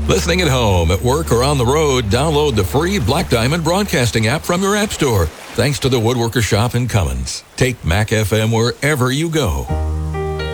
Listening at home, at work, or on the road, download the free Black Diamond Broadcasting app from your app store. Thanks to the Woodworker Shop in Cummins. Take Mac FM wherever you go.